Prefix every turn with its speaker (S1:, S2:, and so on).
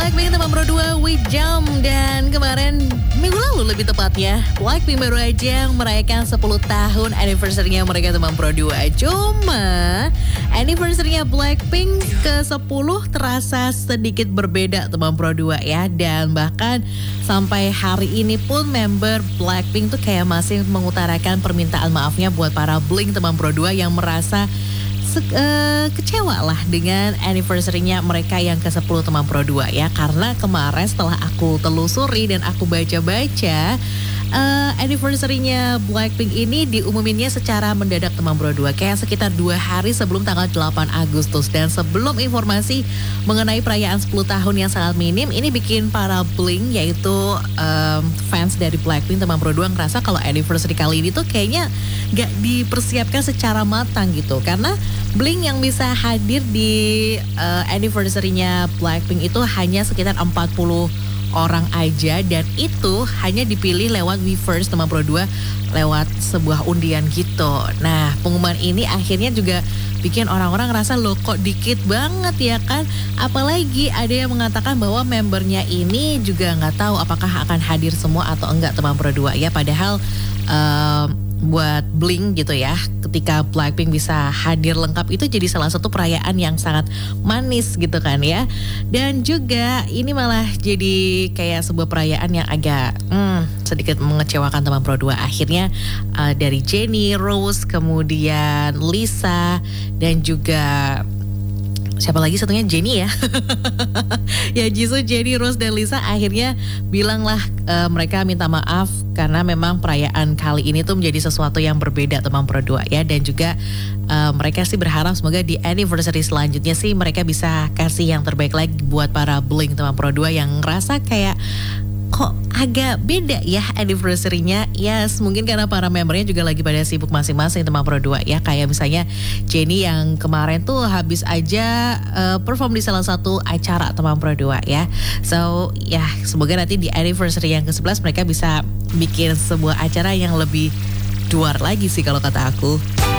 S1: Blackpink teman Pro 2 with Jam. Dan kemarin minggu lalu lebih tepatnya, Blackpink baru aja merayakan 10 tahun anniversary-nya mereka teman Pro 2. Cuma anniversary-nya Blackpink ke-10 terasa sedikit berbeda teman Pro 2 ya. Dan bahkan sampai hari ini pun member Blackpink tuh kayak masih mengutarakan permintaan maafnya buat para Blink teman Pro 2 yang merasa kecewa lah dengan anniversary-nya mereka yang ke-10 teman Pro 2 ya. Karena kemarin setelah aku telusuri dan aku baca-baca, anniversary-nya Blackpink ini diumuminnya secara mendadak teman Pro 2. Kayak sekitar 2 hari sebelum tanggal 8 Agustus. Dan sebelum informasi mengenai perayaan 10 tahun yang sangat minim, ini bikin para Blink yaitu fans dari Blackpink teman Pro 2 ngerasa kalau anniversary kali ini tuh kayaknya gak dipersiapkan secara matang gitu. Karena Blink yang bisa hadir di anniversary-nya Blackpink itu hanya sekitar 40 orang aja, dan itu hanya dipilih lewat Weverse teman Pro 2 lewat sebuah undian gitu. Nah, pengumuman ini akhirnya juga bikin orang-orang ngerasa loh kok dikit banget ya kan. Apalagi ada yang mengatakan bahwa membernya ini juga nggak tahu apakah akan hadir semua atau enggak teman Pro 2 ya. Padahal buat Blink gitu ya, ketika Blackpink bisa hadir lengkap itu jadi salah satu perayaan yang sangat manis gitu kan ya. Dan juga ini malah jadi kayak sebuah perayaan yang agak sedikit mengecewakan teman Pro 2. Akhirnya dari Jennie, Rose, kemudian Lisa, dan juga siapa lagi satunya, Jennie ya. Ya Jisoo, Jennie, Rose, dan Lisa akhirnya bilanglah mereka minta maaf karena memang perayaan kali ini tuh menjadi sesuatu yang berbeda teman Pro 2 ya. Dan juga mereka sih berharap semoga di anniversary selanjutnya sih mereka bisa kasih yang terbaik lagi buat para Blink teman Pro 2 yang ngerasa kayak kok agak beda ya anniversary-nya. Yes, mungkin karena para membernya juga lagi pada sibuk masing-masing teman Pro 2 ya. Kayak misalnya Jennie yang kemarin tuh habis aja perform di salah satu acara teman Pro 2 ya. So ya semoga nanti di anniversary yang ke-11 mereka bisa bikin sebuah acara yang lebih duar lagi sih kalau kata aku.